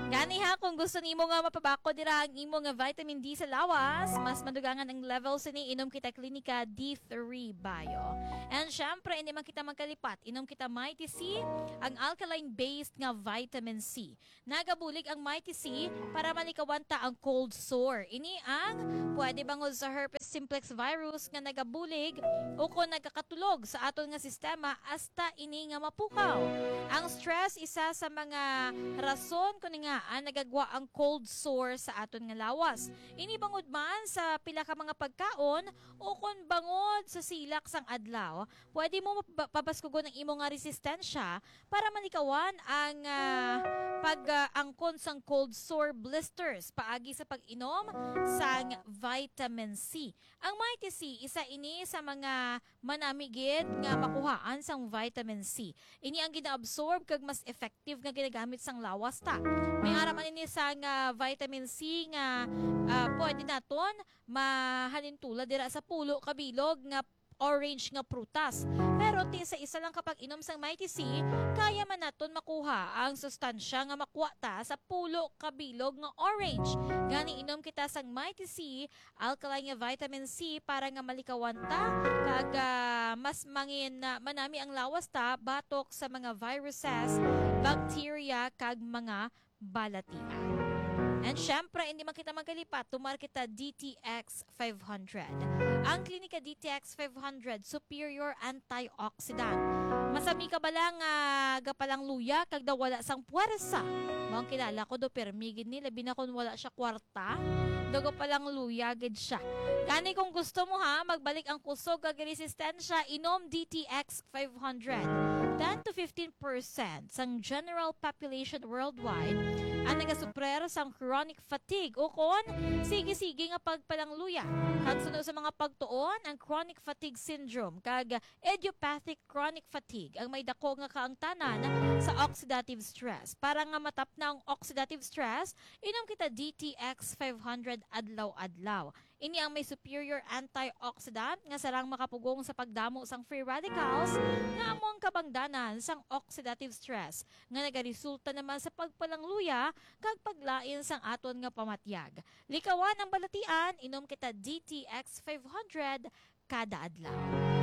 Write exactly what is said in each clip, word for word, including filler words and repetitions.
Gani ha, kung gusto nimo nga mapabako dira ang imo nga vitamin D sa lawas, mas madugangan ang levels ni inom kita Klinika D three Bio. And syempre, hindi man kita magkalipat, inom kita Mighty C, ang alkaline-based nga vitamin C. Nagabulig ang Mighty C para malikawan ta ang cold sore. Ini ang pwede bangod sa herpes simplex virus nga nagabulig o kung nagkakatulog sa aton nga sistema hasta ini nga mapukaw. Ang stress isa sa mga rason kung nga ang nagagwa ang cold sore sa aton nga lawas. Ini bangod man sa pila ka mga pagkaon o kung bangod sa silak sang adlaw, pwede mo papaskugon ang imo nga resistensya para malikawan ang uh, pag-angkon uh, sang cold sore blisters paagi sa pag-inom sang vitamin C. Ang Mighty C isa ini sa mga manamigid nga makuhaan sang vitamin C. Ini ang gina-absorb kag mas effective nga ginagamit sang lawas ta. May araman ini sang uh, vitamin C nga uh, pwede naton mahalintula dira sa pulo kabilog nga orange nga prutas. Pero ti sa isa lang kapag inom sang Mighty C, kaya man naton makuha ang sustansya nga makuha ta sa pulo kabilog nga orange. Gani inom kita sang Mighty C, alkaline nga vitamin C para nga malikawan ta kag uh, mas mangin uh, manami ang lawas ta batok sa mga viruses, bacteria kag mga balatian. And syempre, hindi man kita magkalipat, tumar kita D T X five hundred. Ang Klinika D T X five hundred, superior antioxidant. Masami ka ba lang uh, gapalang luya, kag daw wala sang puwersa. Mga kilala ko do, permigid ni, labi na kung wala siya kwarta, dago palang luya, gid siya. Kani kung gusto mo ha, magbalik ang kusog kag resistensya, inom D T X five hundred. ten to fifteen percent sang general population worldwide ang nagasuprer sang chronic fatigue o kon sige-sige nga pagpalangluya. Kag sunod sa mga pagtuon ang chronic fatigue syndrome kag idiopathic chronic fatigue ang may dako nga kaangtanan sa oxidative stress. Para nga matap na ang oxidative stress, inom kita D T X five hundred adlaw-adlaw. Ini ang may superior antioxidant nga sarang makapugong sa pagdamo sang free radicals nga among kabangdanan sang oxidative stress nga nagaresulta naman sa pagpalangluya kag paglain sang aton nga pamatyag. Likawan ang balatian, inom kita D T X five hundred kada adlaw.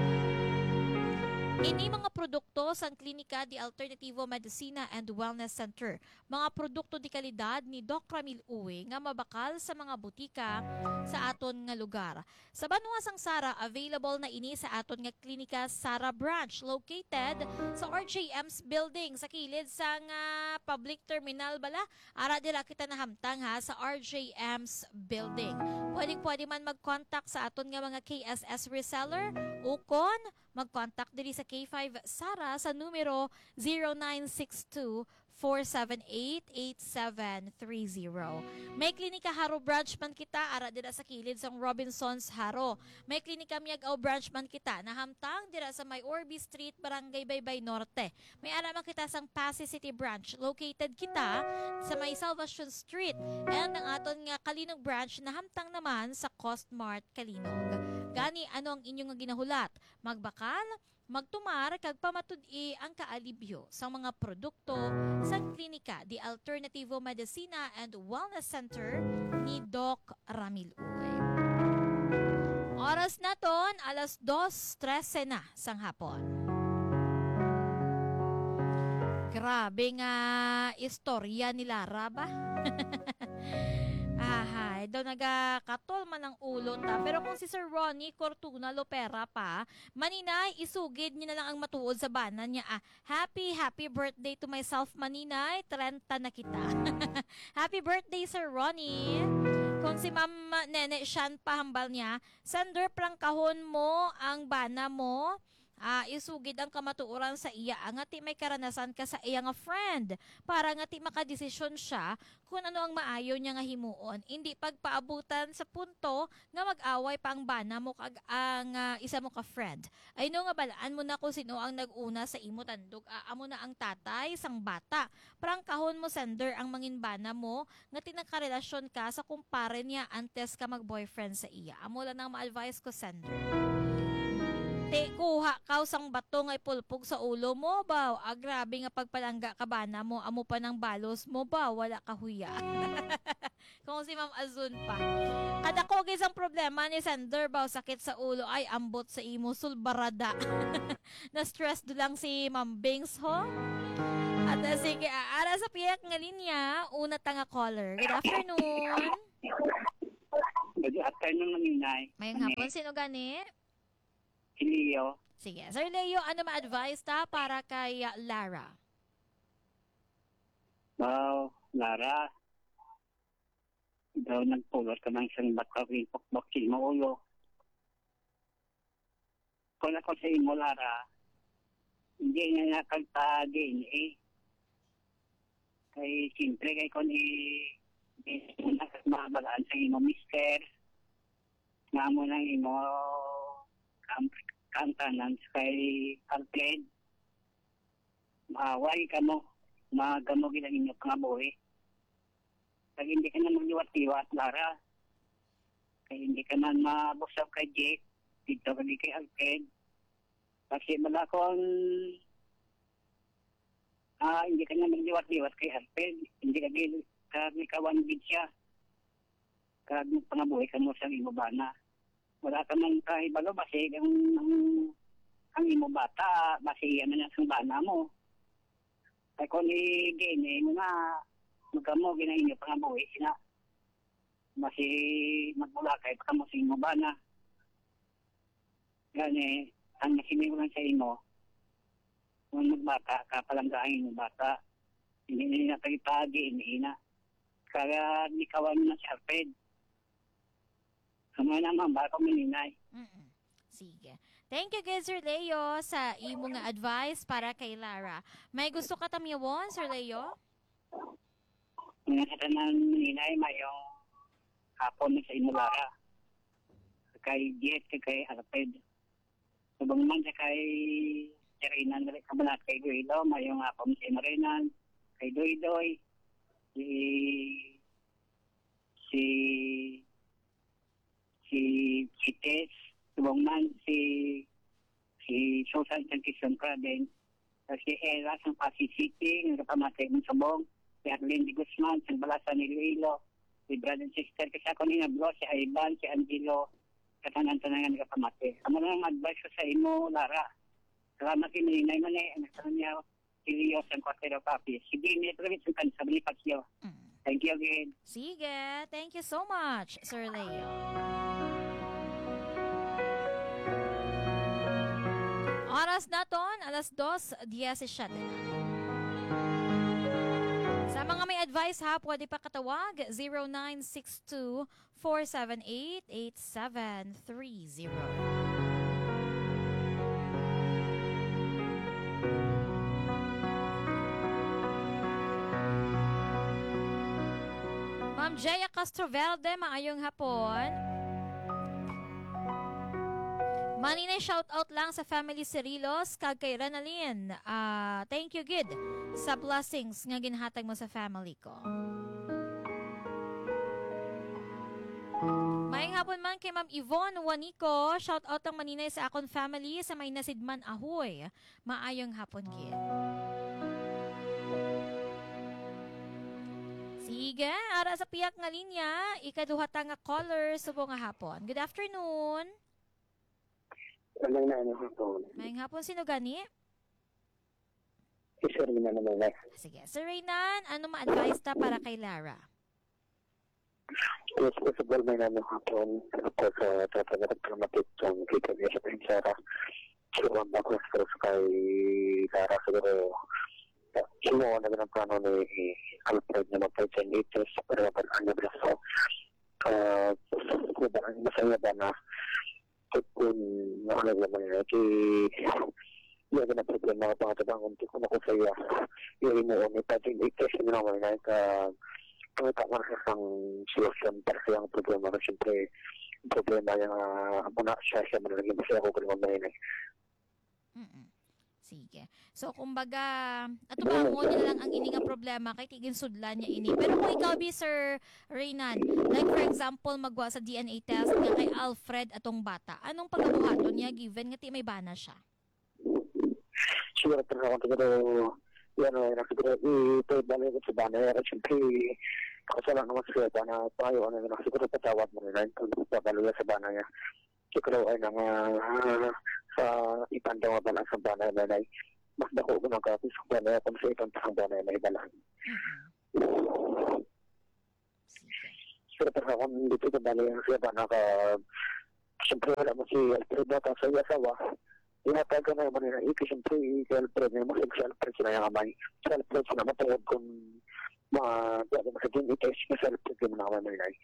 Ini mga produkto sang Klinika di Alternativo Medicina and Wellness Center. Mga produkto di kalidad ni Doc Ramil Uwe nga mabakal sa mga butika sa aton nga lugar. Sa Banwa sang Sara, available na ini sa aton nga Klinika Sara Branch located sa R J M's building sa kilid sang uh, public terminal bala. Ara dira kita nahamtang ha sa R J M's building. Pwedeng pwede man mag-contact sa aton nga mga K S S reseller o kon mag-contact diri sa K five Sara sa numero zero nine six two, four seven eight, eight seven three zero. May Klinika Haro branch man kita ara dira sa kilid sang Robinsons Haro. May Klinika Miagaw branch man kita nahamtang dira sa May Orby Street, Barangay Baybay Norte. May ara man kita sang Pasay City branch located kita sa May Salvation Street. And ang aton nga Kalinog branch nahamtang naman sa Costmart Kalinog. Gani ano ang inyong nga ginahulat? Magbakal, magtumar kag pamatud-i ang kaalibyo sa mga produkto sa Klinika di Alternativo Medicina and Wellness Center ni Doc Ramil Uwe. Oras naton alas dos trese na sang hapon. Grabe nga istorya ni Lara ba? Ahay, daw nagakatol man ang ulo ta. Pero kung si Sir Ronnie Cortuna Lopera pa, maninay, isugid niya na lang ang matuod sa banan niya. Ah, happy, happy birthday to myself, maninay. Trenta na kita. Happy birthday, Sir Ronnie. Kung si Ma'am Nene Shan pahambal niya, sender prang kahon mo ang bana mo. Ah, isugid ang kamatuoran sa iya nga ti may karanasan ka sa iya nga friend para nga ti makadesisyon siya kung ano ang maayo niya nga himuon. Hindi pagpaabutan sa punto nga mag-away pa ang bana mo kag ang uh, isa mo ka friend. Ay no nga balaan mo na kung sino ang nag-una sa imo tandog. Aamo na ang tatay sang bata. Prang kahon mo sender ang mangin bana mo nga tinakarelasyon ka sa kumpare niya antes ka mag-boyfriend sa iya. Amo lang ang ma-advise ko sender. Te, kuha ka sang bato nga ipulpog sa ulo mo ba? Ah, grabe nga pagpalangga ka ba na mo, amo pa ng balos mo ba? Wala ka huya. Kung si Ma'am Azun pa. Kada ko ang problema ni Sander ba, sakit sa ulo, ay ambot sa imo, sulbarada. Na-stress do lang si Ma'am Bings ho. At uh, sige, aara sa piyak nga linya, una tanga caller. Good afternoon. Good afternoon, Maninay. Mayang hapon, sino gani? Si Leo. Sige. Sir Leo, ano ma-advise ta para kay uh, Lara? Wow, Lara. Daw nagpulot ka ng isang bataw yung pokbok sa imo ulo. Kung ako sa imo, Lara, hindi nga nakagpa-D N A. Kay siyempre, kay kung i- mabalaan sa imo, mister, nga mo ng imo kam- kantanan kay Alfred, maaway ka mo, magamogin ang inyo pangabuhi. Kaya hindi ka na magliwat-liwat, Lara. Kaya hindi ka man mabusap kay Jake, dito ka di kay Alfred. Kasi wala akong ah, hindi ka na magliwat-liwat kay Alfred. Hindi ka di ka may kawanggid siya. Kaya pangabuhi ka mo sa imo bana. Wala ka man kahibalo, basi ang, ang, ang imo bata, basi yan na sa bana mo. Kaya kung i-gane mo na, magkamo, ginahin nyo pangabuhi sila. Basi magmula kayo, pakamo sa imo bana. Gani, ang nasimay ko lang sa imo, kung magbata, kapalanggaan yung bata, hindi nila pagipagi, hindi na. Kaya di kawan na si Alfred. Kamay naman, baka maninay. Mm-mm. Sige. Thank you, guys, Sir Leo, sa imo nga advice para kay Lara. May gusto ka tamyawon, Sir Leo? Mga katanan maninay, mayong hapon na sa imo, Lara. Kay Jet, kay Alfred. Sabang man sa kay Jerinan, kabalat kay Duido, mayong hapon sa imo Renan, kay Duidoy, si si si Chites, sabang man si si Susan Santisong ka din, si Ella sa Pasig City, nga kapamatay ng sabong, si Arlene de Guzman, sa Balasan ni Iloilo, si brother and sister, kasi ako ni Nablo, si Ivan, si Angelo, katanan-tanangan nga kapamatay. Amo lang advice ko sa imo, Lara. Salamat kay Maninay man eh, ang sabi niya, si Leo sa Quartero Papi. Si Dini, pero sa kansa, balipat siya. Mm. Thank you again. Sige. Thank you so much, Sir Leo. Oras naton, alas dos, diyesisiyete na. Sa mga may advice ha, pwede pa katawag zero nine six two, four seven eight, eight seven three zero. Ma'am Jaya Castroverde, maayong hapon. Maninay shout out lang sa family Cirilos kag kay Renalyn. Ah, thank you gid sa blessings nga ginhatag mo sa family ko. Maayong hapon man kay Ma'am Yvonne Juanico. Shout out ang maninay sa akon family sa may nasidman ahoy. Maayong hapon gid. Sige, ara sa piyak nga linya, ikaduha ta nga caller subong nga hapon. Good afternoon. Walang na ano hapon. Maayong hapon, sino gani? Si Sir na naman na. Sige, Sir Reynan, ano ma-advise ta para kay Lara? Yes, possible may na ano hapon. Ako sa tatagat dramatic yung kita niya sa Prinsara. Siguro ang baklas pero sa kay Lara siguro sinuha na ng plano ni Alfred na mag-present latest pero ano ba so uh, masaya ba na kung nakulag naman yun at yung na problema ka pangatabang kung ako sa'yo yung imuon ni Patrick latest na naman na pangita mo na sa solusyon para sa yung problema na siyempre problema yung muna siya siya mo naging masaya ko kung naman yun Mm-mm. Sige. So, kumbaga, ato ba mo niya lang ang ini nga problema kay tigin sudlan niya ini. Pero kung ikaw, bi, Sir Reynan, like for example, magwa sa D N A test nga kay Alfred atong bata, anong pagkabuhaton niya given nga ti may bana siya? Siguro pero ako siguro yan ay siguro ito balik ko sa bana yan siyempre kasala naman sa bana tayo ano na siguro patawad mo nila kung pagkaluya sa bana niya siguro ay nang uh, sa ipandaw ba lang sa bana na ay mas dako ko nagkapis sa bana kung sa itong sa bana na ibalan. Siguro pero ako dito sa bana yan sa bana ka siyempre wala mo si Alfred na sa yasawa inatag ka na naman nila, iki siyempre, i-Alfred na mas i-Alfred sila yung kamay. Si Alfred sila matawag kung ma-diyan mo sa din, i-test ka sa Alfred yung mga kamay nila.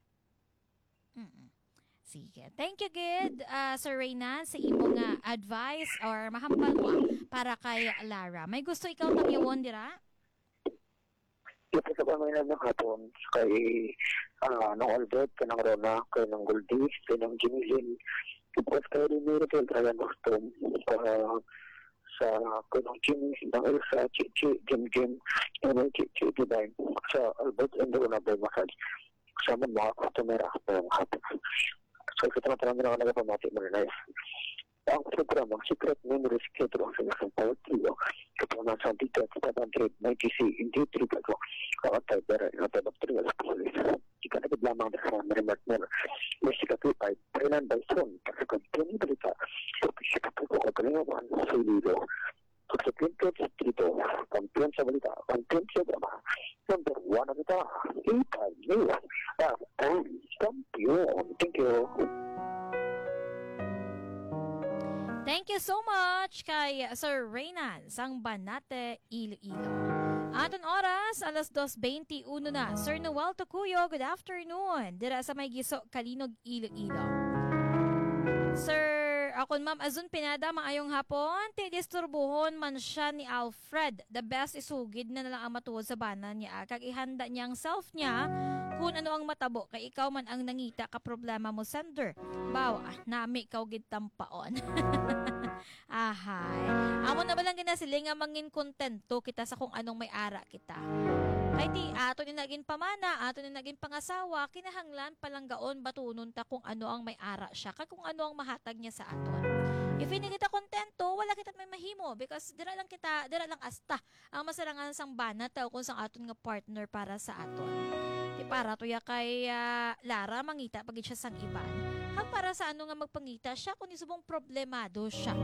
Sige. Thank you, good, uh, Sir Reynan, sa imo nga advice or mahambal mo para kay Lara. May gusto ikaw mag-iwan, dira? Ito sa kamay na ng hapon, kay uh, nung Albert, kay nang Rona, kay nang Goldie, kay nang Jimmy Lynn, tapos kayo din meron kayo talagang gusto uh, sa kunong Jimmy, ng Elsa, Chichi, Jim Jim, and Chichi, Divine, sa Albert and Rona by Massage. Kasama mga customer ako ng hapon. So, ito na talagang ako nagpamati mo rin ay ang programa, secret memories kito ang sinasampawat iyo. Ito na sa details, seven ninety-six, hindi trip ako. Kakatay, pero ino tayo bakterya sa pulis. Ika na lamang na sa marimat mo. May sikatipay, pailan by son, kasi kung pinibalik ka, so sikatipay ko kagalingawan sa ililo. Pag sa pintos, dito, kampiyon sa balita, kampiyon sa drama, number one na kita, ipay niyo, F M, kampiyon. Thank you. Thank you so much kay Sir Reynan sang Banate, Iloilo. Aton oras, alas dos twenty-one na. Sir Noel Tocuyo, good afternoon. Dira sa may giso, Kalinog, Iloilo. Sir, akon ma'am Azun Pinada, maayong hapon. Ti disturbuhon man siya ni Alfred. The best isugid na nalang ang matuod sa bana niya. Kag ihanda niya ang self niya kung ano ang matabo. Kay ikaw man ang nangita ka problema mo sender. Bawa, nami ikaw gid tampaon. Ahay. Amo na ba lang gina sila nga mangin kontento kita sa kung anong may ara kita. Kay ti ato ni naging pamana, ato ni naging pangasawa, kinahanglan palang gaon batunon ta kung ano ang may ara siya, kag kung ano ang mahatag niya sa aton. If hindi kita kontento, wala kita may mahimo because dira lang kita, dira lang asta ang masarangan sang banat o kung sang aton nga partner para sa aton. Ti para to ya kay uh, Lara mangita pag siya sang iban. Hang para sa ano nga magpangita siya kung isubong problemado siya.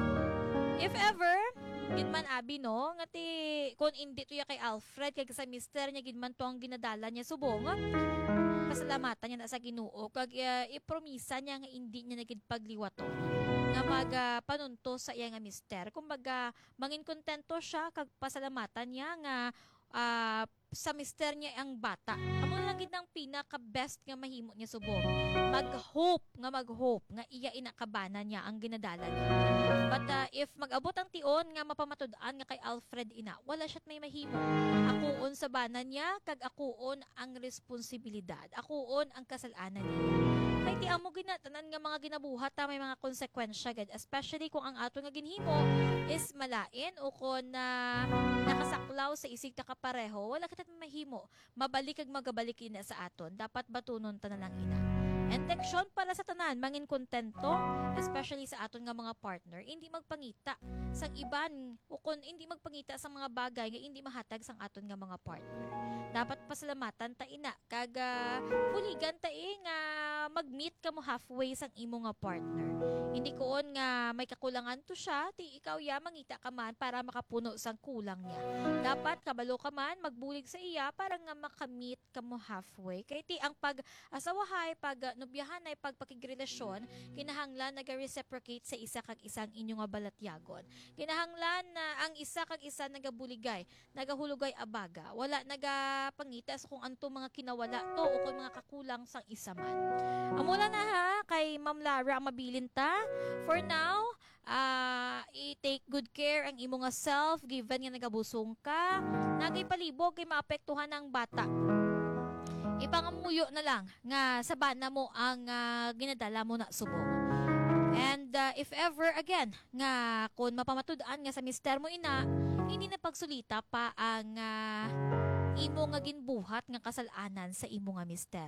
If ever, gidman abi no, nga ti, kung hindi to ya kay Alfred, kay sa mister niya, gidman to ang ginadala niya subong, pasalamatan niya na sa Ginoo, kag uh, ipromisa niya nga hindi niya nagidpagliwaton, nga maga uh, panunto sa iya nga mister. Kumbaga, mangin kontento siya, kag pasalamatan niya nga uh, sa mister niya ang bata. Amo lang gid ang pinaka-best nga mahimo niya subong. Mag-hope nga mag-hope nga iya inakabana niya ang ginadala niya. But uh, if mag-abot ang tion nga mapamatud-an nga kay Alfred ina, wala siya't may mahimo. Akuon sa bana niya, kag akuon ang responsibilidad. Akuon ang kasalanan niya. Kay ti amo ginatanan nga mga ginabuhat ta may mga konsekwensya gid, especially kung ang ato nga ginhimo is malain o kung na uh, nakasaklaw sa isig ta kapareho, wala kita mahimo. Mabalik kag magabalik ina sa aton. Dapat batunon ta na lang ina. And teksyon para sa tanan, mangin kontento, especially sa aton nga mga partner, hindi magpangita sang iban o kung hindi magpangita sa mga bagay nga hindi mahatag sang aton nga mga partner. Dapat pasalamatan ta ina kag uh, puligan ta eh, nga mag-meet ka mo halfway sang imo nga partner. Hindi koon nga may kakulangan to siya, ti ikaw ya mangita ka man para makapuno sang kulang niya. Dapat kabalo ka man magbulig sa iya para nga makamit ka mo halfway. Kay ti ang pag-asawahay, pag uh, nobyahan ay pagpakigrelasyon, kinahanglan naga-reciprocate sa isa kag isang inyo nga balatyagon. Kinahanglan na ang isa kag isa nagabuligay, nagahulugay abaga. Wala nagapangita sa kung anto mga kinawala to o kung mga kakulang sang isa man. Amula na ha, kay Ma'am Lara ang mabilin ta. For now, uh, i-take good care ang imo nga self, given nga nagabusong ka, nagay palibog kay maapektuhan ang bata. Ipangamuyo na lang nga sa bana mo ang uh, ginadala mo na subong. And uh, if ever again nga kung mapamatud-an nga sa mister mo ina, hindi na pagsulita pa ang uh, imo nga ginbuhat nga kasalanan sa imo nga mister.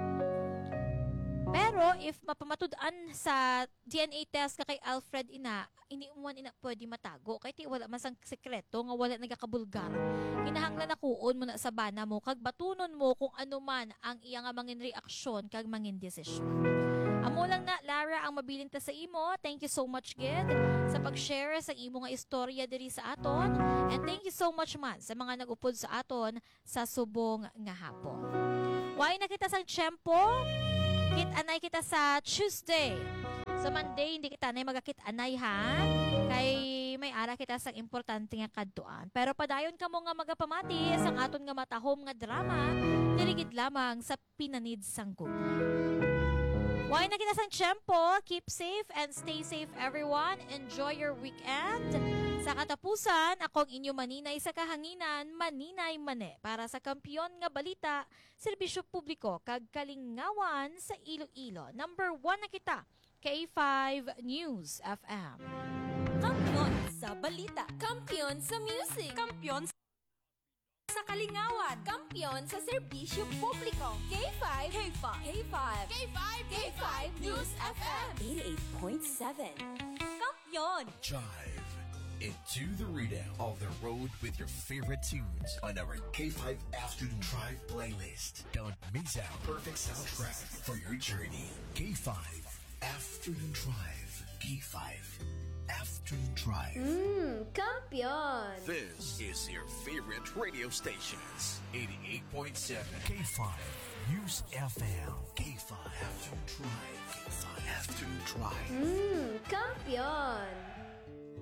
Pero if mapamatud-an sa D N A test ka kay Alfred ina, hindi mo man ina pwede matago kay ti wala masang sekreto nga wala nagakabulgar. Kinahanglan na kuon mo na sa bana mo kag batunon mo kung ano man ang iya nga mangin reaksyon kag mangin desisyon. Amo lang na Lara ang mabilin ta sa imo. Thank you so much gid sa pag-share sa imo nga istorya diri sa aton, and thank you so much man sa mga nag-upod sa aton sa subong nga hapon. Why na kita sa tiyempo? Kit-anay kita sa Tuesday. Sa Monday, hindi kita anay magakit-anay ha. Kay may ara kita sa importante nga kadtuan. Pero padayon ka mo nga magapamati sang aton nga matahom nga drama, dirigid lamang sa pinanid sang gugma. Why na kita sang tiyempo? Keep safe and stay safe everyone. Enjoy your weekend. Sa katapusan, akong inyo maninay sa kahanginan, maninay mane. Para sa kampiyon nga balita, serbisyo publiko, kag kalingawan sa Iloilo. Number one na kita, K five News F M. Kampiyon sa balita. Kampiyon sa music. Kampiyon sa kalingawan. Kampiyon sa serbisyo publiko. K five. K five. K five. K five. K five News F M. eighty-eight point seven. Kampiyon. Jive into the readout of the road with your favorite tunes on our K five Afternoon Drive playlist. Don't miss out perfect soundtrack for your journey. K five Afternoon Drive. K five Afternoon Drive. Mmm, kampiyon. This is your favorite radio stations. eighty-eight point seven K five News F M. K five Afternoon Drive. K five Afternoon Drive. Mmm, kampiyon.